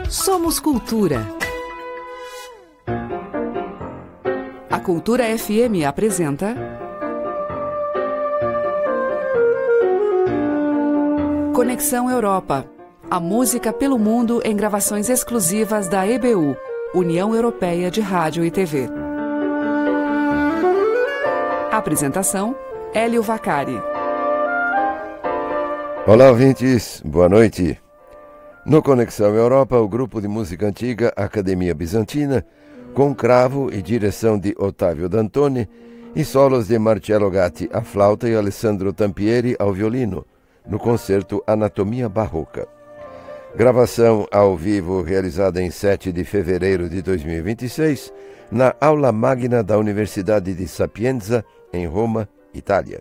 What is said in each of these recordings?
Somos Cultura. A Cultura FM apresenta Conexão Europa. A música pelo mundo em gravações exclusivas da EBU, União Europeia de Rádio e TV. Apresentação: Hélio Vaccari. Olá, ouvintes. Boa noite. No Conexão Europa, o grupo de música antiga Academia Bizantina, com cravo e direção de Ottavio Dantoni e solos de Marcello Gatti à flauta e Alessandro Tampieri ao violino, no concerto Anatomia Barroca. Gravação ao vivo realizada em 7 de fevereiro de 2026, na Aula Magna da Universidade de Sapienza, em Roma, Itália.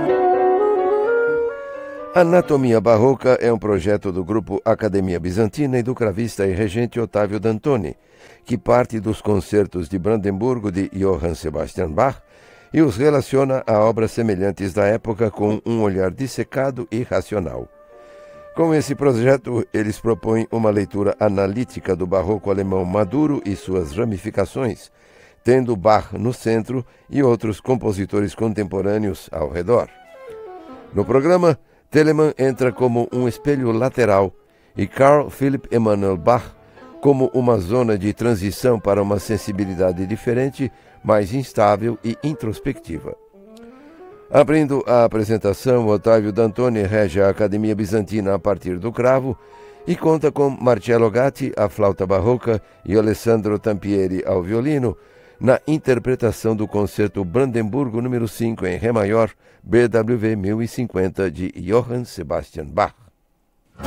Anatomia Barroca é um projeto do grupo Academia Bizantina e do cravista e regente Ottavio Dantoni, que parte dos concertos de Brandemburgo de Johann Sebastian Bach e os relaciona a obras semelhantes da época com um olhar dissecado e racional. Com esse projeto, eles propõem uma leitura analítica do barroco alemão maduro e suas ramificações, tendo Bach no centro e outros compositores contemporâneos ao redor. No programa, Telemann entra como um espelho lateral e Carl Philipp Emanuel Bach como uma zona de transição para uma sensibilidade diferente, mais instável e introspectiva. Abrindo a apresentação, Ottavio Dantoni rege a Academia Bizantina a partir do cravo e conta com Marcello Gatti à flauta barroca e Alessandro Tampieri ao violino, na interpretação do concerto Brandemburgo número 5 em Ré maior, BWV 1050 de Johann Sebastian Bach.